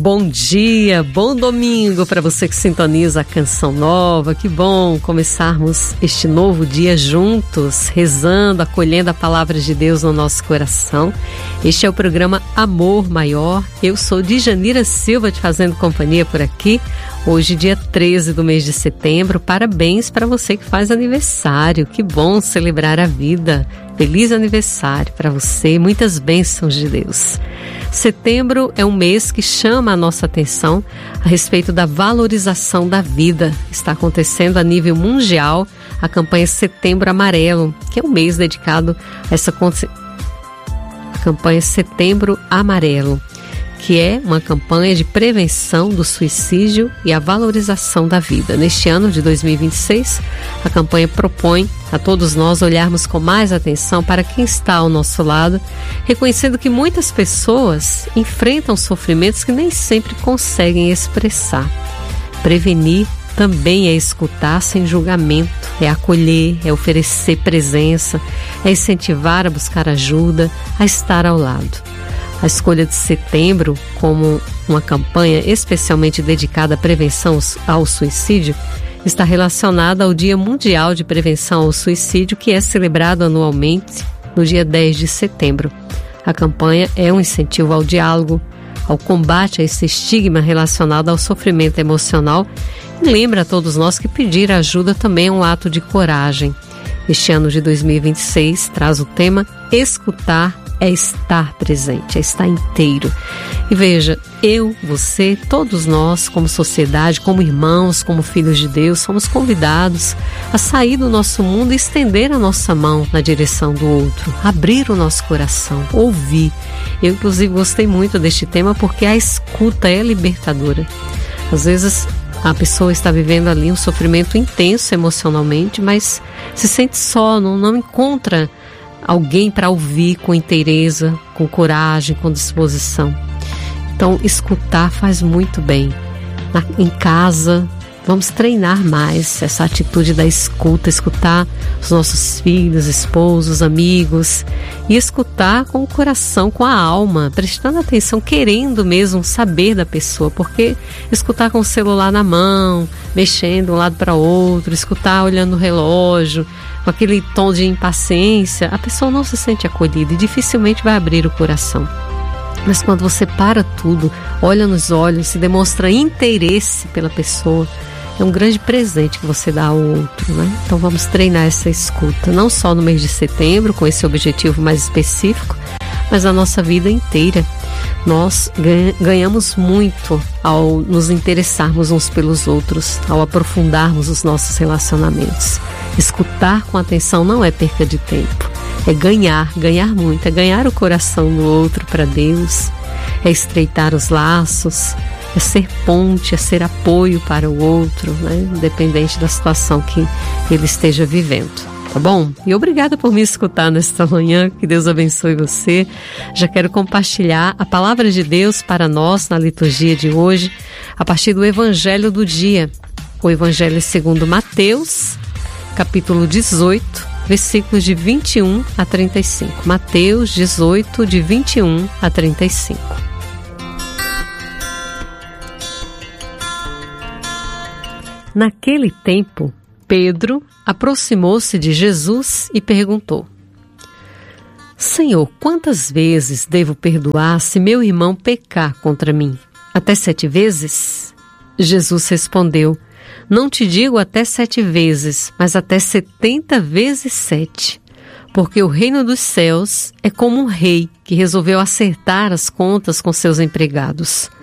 Bom dia, bom domingo para você que sintoniza a Canção Nova. Que bom começarmos este novo dia juntos, rezando, acolhendo a palavra de Deus no nosso coração. Este é o programa Amor Maior. Eu sou Djanira Silva, te fazendo companhia por aqui. Hoje, dia 13 do mês de setembro. Parabéns para você que faz aniversário. Que bom celebrar a vida. Feliz aniversário para você. Muitas bênçãos de Deus. Setembro é um mês que chama a nossa atenção a respeito da valorização da vida. Está acontecendo a nível mundial a campanha Setembro Amarelo, que é um mês dedicado a essa campanha Setembro Amarelo, que é uma campanha de prevenção do suicídio e a valorização da vida. Neste ano de 2026, a campanha propõe a todos nós olharmos com mais atenção para quem está ao nosso lado, reconhecendo que muitas pessoas enfrentam sofrimentos que nem sempre conseguem expressar. Prevenir também é escutar sem julgamento, é acolher, é oferecer presença, é incentivar a buscar ajuda, a estar ao lado. A escolha de setembro como uma campanha especialmente dedicada à prevenção ao suicídio está relacionada ao Dia Mundial de Prevenção ao Suicídio, que é celebrado anualmente no dia 10 de setembro. A campanha é um incentivo ao diálogo, ao combate a esse estigma relacionado ao sofrimento emocional e lembra a todos nós que pedir ajuda também é um ato de coragem. Este ano de 2026 traz o tema Escutar é estar presente, é estar inteiro. E veja, eu, você, todos nós, como sociedade, como irmãos, como filhos de Deus, somos convidados a sair do nosso mundo e estender a nossa mão na direção do outro, abrir o nosso coração, ouvir. Eu, inclusive, gostei muito deste tema porque a escuta é libertadora. Às vezes, a pessoa está vivendo ali um sofrimento intenso emocionalmente, mas se sente só, não encontra alguém para ouvir com inteireza, com coragem, com disposição. Então, escutar faz muito bem. Em casa, vamos treinar mais essa atitude da escuta, escutar os nossos filhos, esposos, amigos, e escutar com o coração, com a alma, prestando atenção, querendo mesmo saber da pessoa, porque escutar com o celular na mão, mexendo de um lado para outro, escutar olhando o relógio, com aquele tom de impaciência, a pessoa não se sente acolhida e dificilmente vai abrir o coração. Mas quando você para tudo, olha nos olhos, se demonstra interesse pela pessoa, é um grande presente que você dá ao outro, né? Então vamos treinar essa escuta, não só no mês de setembro, com esse objetivo mais específico, mas a nossa vida inteira. Nós ganhamos muito ao nos interessarmos uns pelos outros, ao aprofundarmos os nossos relacionamentos. Escutar com atenção não é perca de tempo, é ganhar muito, é ganhar o coração do outro para Deus, é estreitar os laços, é ser ponte, é ser apoio para o outro, né? Independente da situação que ele esteja vivendo. Tá bom? E obrigada por me escutar nesta manhã, que Deus abençoe você. Já quero compartilhar a palavra de Deus para nós na liturgia de hoje, a partir do Evangelho do dia. O Evangelho segundo Mateus, capítulo 18, versículos de 21 a 35. Mateus 18, de 21 a 35. Naquele tempo, Pedro aproximou-se de Jesus e perguntou: Senhor, quantas vezes devo perdoar se meu irmão pecar contra mim? Até 7 vezes? Jesus respondeu: Não te digo até 7 vezes, mas até 70 vezes 7. Porque o reino dos céus é como um rei que resolveu acertar as contas com seus empregados.